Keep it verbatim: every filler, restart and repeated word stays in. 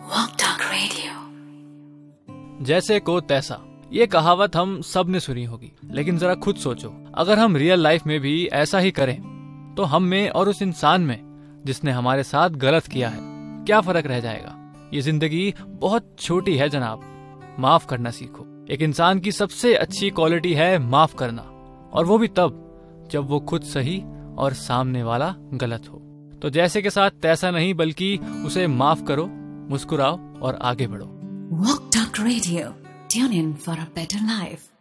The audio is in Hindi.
Walk Talk Radio. जैसे को तैसा, ये कहावत हम सब ने सुनी होगी, लेकिन जरा खुद सोचो, अगर हम रियल लाइफ में भी ऐसा ही करें तो हम में और उस इंसान में जिसने हमारे साथ गलत किया है क्या फर्क रह जाएगा। ये जिंदगी बहुत छोटी है जनाब, माफ करना सीखो। एक इंसान की सबसे अच्छी क्वालिटी है माफ करना, और वो भी तब जब वो खुद सही और सामने वाला गलत हो। तो जैसे के साथ तैसा नहीं, बल्कि उसे माफ करो, मुस्कुराओ और आगे बढ़ो। Walk Talk Radio. Tune in for a better life.